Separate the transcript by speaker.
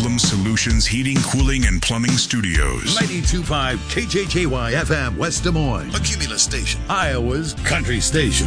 Speaker 1: Problem Solutions Heating, Cooling, and Plumbing Studios.
Speaker 2: 92.5 KJJY FM, West Des Moines. A Cumulus station. Iowa's country station.